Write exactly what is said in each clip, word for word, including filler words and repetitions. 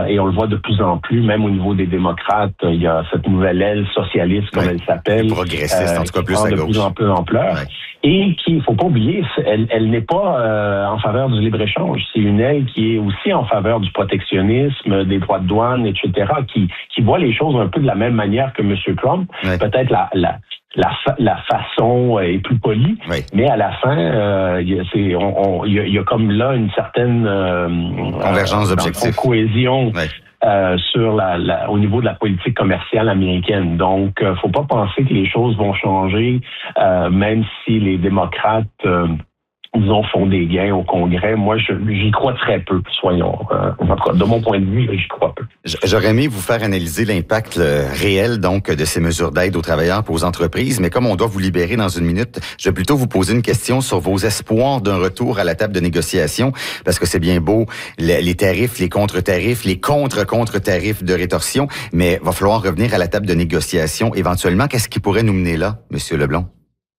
et on le voit de plus en plus, même au niveau des démocrates, il y a cette nouvelle aile socialiste, comme ouais. elle s'appelle, progressiste, euh, en tout cas plus à de gauche. plus en plus ampleur. Ouais. Et qui, il faut pas oublier, elle, elle n'est pas euh, en faveur du libre-échange. C'est une aile qui est aussi en faveur du protectionnisme, des droits de douane, et cetera, qui, qui voit les choses un peu de la même manière que M. Trump. Ouais. Peut-être la, la, la, fa- la façon est plus polie, oui. mais à la fin, euh, il y, y, y a comme là une certaine euh, convergence euh, d'objectifs, cohésion. Oui. Euh, sur la, la, au niveau de la politique commerciale américaine. Donc, euh, faut pas penser que les choses vont changer, euh, même si les démocrates, euh, disons, font des gains au Congrès. Moi, je, j'y crois très peu, soyons. Euh, en tout cas, de mon point de vue, j'y crois peu. J'aurais aimé vous faire analyser l'impact euh, réel donc de ces mesures d'aide aux travailleurs et aux entreprises, mais comme on doit vous libérer dans une minute, je vais plutôt vous poser une question sur vos espoirs d'un retour à la table de négociation, parce que c'est bien beau les, les tarifs, les contre-tarifs, les contre-contre-tarifs de rétorsion, mais va falloir revenir à la table de négociation éventuellement. Qu'est-ce qui pourrait nous mener là, M. Leblond?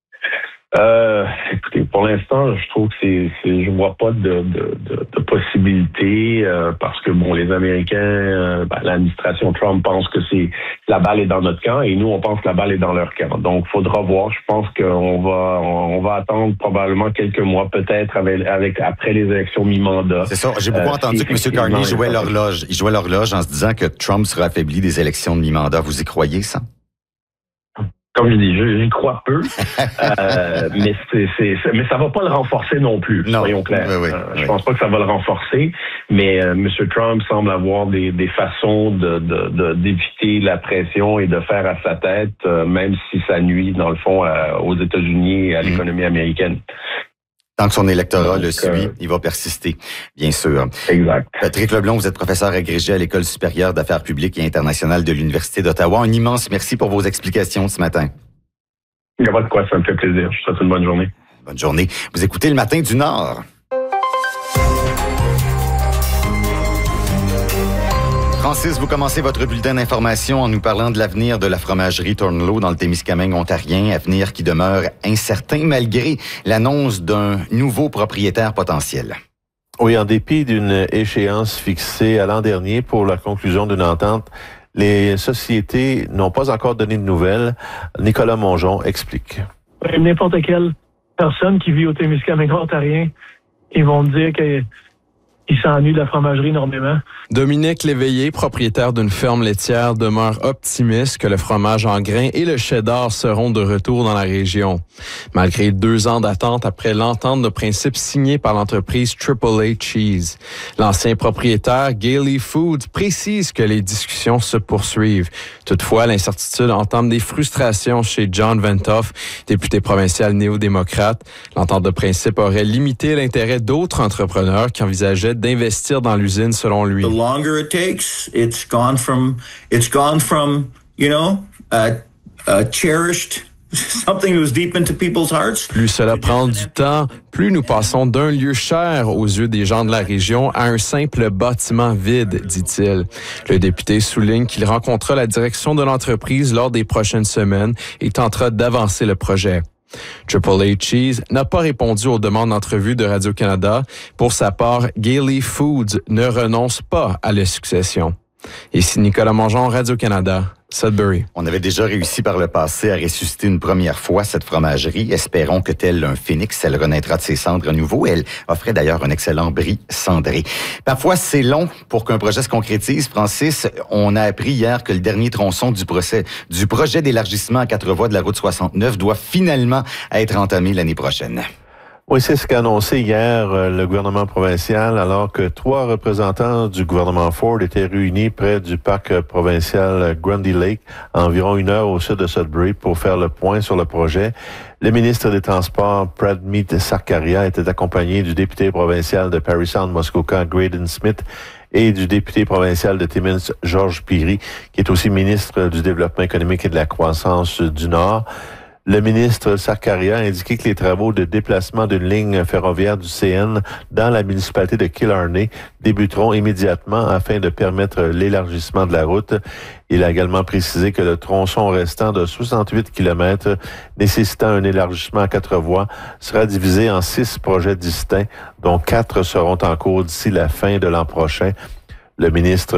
Euh, écoutez, pour l'instant, je trouve que c'est, c'est je vois pas de, de, de, de possibilité euh, parce que bon, les Américains, euh, ben, l'administration Trump pense que c'est la balle est dans notre camp et nous on pense que la balle est dans leur camp. Donc, faudra voir. Je pense qu'on va on va attendre probablement quelques mois, peut-être avec, avec après les élections mi-mandat. C'est ça. J'ai beaucoup euh, entendu que M. Carney jouait l'horloge. Il jouait l'horloge en se disant que Trump sera affaibli des élections de mi-mandat. Vous y croyez ça? Comme je dis, je, j'y crois peu, euh, mais c'est, c'est, c'est, mais ça va pas le renforcer non plus, non. Soyons clairs. Oui, oui, euh, oui. Je pense pas que ça va le renforcer, mais euh, M. Trump semble avoir des, des façons de, de, de, d'éviter la pression et de faire à sa tête, euh, même si ça nuit, dans le fond, à, aux États-Unis et à l'économie mmh. américaine. Tant que son électorat Donc, le suit, euh, il va persister, bien sûr. Exact. Patrick Leblond, vous êtes professeur agrégé à l'École supérieure d'affaires publiques et internationales de l'Université d'Ottawa. Un immense merci pour vos explications ce matin. Il n'y a pas de quoi, ça me fait plaisir. Je vous souhaite une bonne journée. Bonne journée. Vous écoutez Le Matin du Nord. Francis, vous commencez votre bulletin d'information en nous parlant de l'avenir de la fromagerie Thornlow dans le Témiscamingue ontarien, avenir qui demeure incertain malgré l'annonce d'un nouveau propriétaire potentiel. Oui, en dépit d'une échéance fixée à l'an dernier pour la conclusion d'une entente, les sociétés n'ont pas encore donné de nouvelles. Nicolas Mongeon explique. N'importe quelle personne qui vit au Témiscamingue ontarien, ils vont dire que il s'ennuie de la fromagerie énormément. Dominique Léveillé, propriétaire d'une ferme laitière, demeure optimiste que le fromage en grains et le cheddar seront de retour dans la région. Malgré deux ans d'attente après l'entente de principe signée par l'entreprise Triple A Cheese. L'ancien propriétaire, Gailey Foods, précise que les discussions se poursuivent. Toutefois, l'incertitude entame des frustrations chez John Ventoff, député provincial néo-démocrate. L'entente de principe aurait limité l'intérêt d'autres entrepreneurs qui envisageaient d'investir dans l'usine selon lui. The longer it takes, it's gone from, it's gone from, you know, uh, uh, cherished, something that was deep into people's hearts. Plus cela prend du temps, plus nous passons d'un lieu cher aux yeux des gens de la région à un simple bâtiment vide, dit-il. Le député souligne qu'il rencontrera la direction de l'entreprise lors des prochaines semaines et tentera d'avancer le projet. Triple A Cheese n'a pas répondu aux demandes d'entrevue de Radio-Canada. Pour sa part, Gailey Foods ne renonce pas à la succession. Ici Nicolas Mongeon, Radio-Canada, Sudbury. On avait déjà réussi par le passé à ressusciter une première fois cette fromagerie. Espérons que tel un phénix, elle renaîtra de ses cendres à nouveau. Elle offrait d'ailleurs un excellent brie cendré. Parfois, c'est long pour qu'un projet se concrétise. Francis, on a appris hier que le dernier tronçon du, procès, du projet d'élargissement à quatre voies de la route soixante-neuf doit finalement être entamé l'année prochaine. Oui, c'est ce qu'a annoncé hier euh, le gouvernement provincial, alors que trois représentants du gouvernement Ford étaient réunis près du parc euh, provincial Grundy Lake, à environ une heure au sud de Sudbury, pour faire le point sur le projet. Le ministre des Transports, Pradmeet Sarkaria, était accompagné du député provincial de Parry Sound Muskoka, Graydon Smith, et du député provincial de Timmins, Georges Pirie, qui est aussi ministre du Développement économique et de la croissance du Nord. Le ministre Sarkaria a indiqué que les travaux de déplacement d'une ligne ferroviaire du C N dans la municipalité de Killarney débuteront immédiatement afin de permettre l'élargissement de la route. Il a également précisé que le tronçon restant de soixante-huit kilomètres nécessitant un élargissement à quatre voies sera divisé en six projets distincts, dont quatre seront en cours d'ici la fin de l'an prochain. Le ministre